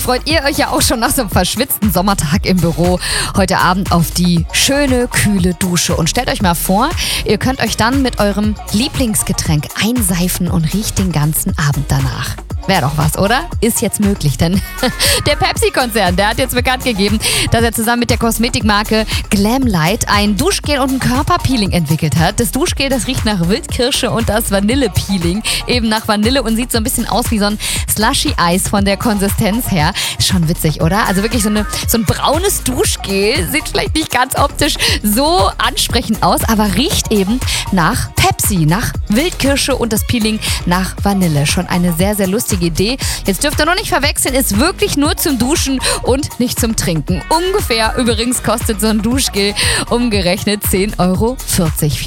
freut ihr euch ja auch schon nach so einem verschwitzten Sommertag im Büro heute Abend auf die schöne, kühle Dusche. Und stellt euch mal vor, ihr könnt euch dann mit eurem Lieblingsgetränk einseifen und riecht den ganzen Abend danach. Wäre doch was, oder? Ist jetzt möglich, denn der Pepsi-Konzern, der hat jetzt bekannt gegeben, dass er zusammen mit der Kosmetikmarke Glamlight ein Duschgel und ein Körperpeeling entwickelt hat. Das Duschgel, das riecht nach Wildkirsche und das Vanillepeeling eben nach Vanille und sieht so ein bisschen aus wie so ein Slushy-Eis von der Konsistenz her. Ist schon witzig, oder? Also wirklich so ein braunes Duschgel, sieht vielleicht nicht ganz optisch so ansprechend aus, aber riecht eben nach Pepsi, nach Wildkirsche und das Peeling nach Vanille. Schon eine sehr, sehr lustige Idee. Jetzt dürft ihr noch nicht verwechseln, ist wirklich nur zum Duschen und nicht zum Trinken. Ungefähr übrigens kostet so ein Duschgel umgerechnet 10,40 €.